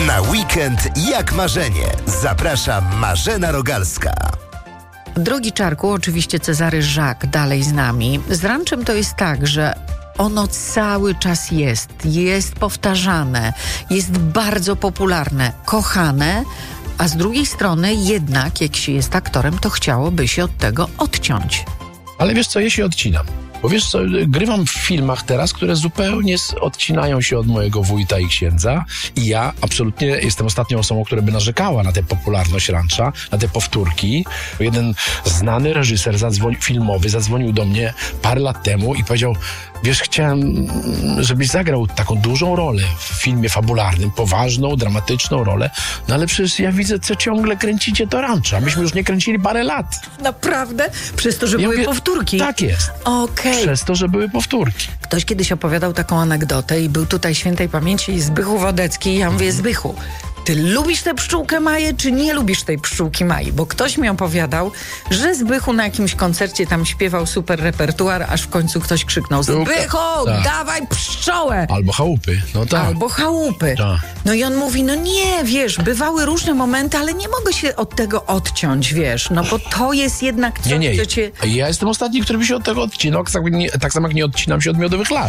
Na weekend jak marzenie. Zaprasza Marzena Rogalska. Drogi Czarku, oczywiście Cezary Żak dalej z nami. Z ranczem to jest tak, że ono cały czas jest powtarzane, jest bardzo popularne, kochane, a z drugiej strony jednak, jak się jest aktorem, to chciałoby się od tego odciąć. Ale wiesz co, ja się odcinam. Bo wiesz co, grywam w filmach teraz, które zupełnie odcinają się od mojego wujka i księdza i ja absolutnie jestem ostatnią osobą, która by narzekała na tę popularność rancza, na te powtórki. Jeden znany reżyser filmowy zadzwonił do mnie parę lat temu i powiedział: wiesz, chciałem, żebyś zagrał taką dużą rolę w filmie fabularnym, poważną, dramatyczną rolę, no ale przecież ja widzę, co ciągle kręcicie to rancza. Myśmy już nie kręcili parę lat. Naprawdę? Przez to, że były powtórki? Tak jest. Okej. Przez to, że były powtórki. Ktoś kiedyś opowiadał taką anegdotę i był tutaj świętej pamięci Zbychu Wodecki i ja mówię: Zbychu, ty lubisz tę pszczółkę Maję, czy nie lubisz tej pszczółki Mai? Bo ktoś mi opowiadał, że Zbychu na jakimś koncercie tam śpiewał super repertuar, aż w końcu ktoś krzyknął: Zbychu, tak. Dawaj pszczołę! Albo chałupy, no tak. Albo chałupy. Tak. No i on mówi: no nie, wiesz, bywały różne momenty, ale nie mogę się od tego odciąć, wiesz, no bo to jest jednak coś, Nie. co cię... Ja jestem ostatni, który by się od tego odcinał, tak samo jak nie odcinam się od Miodowych Lat.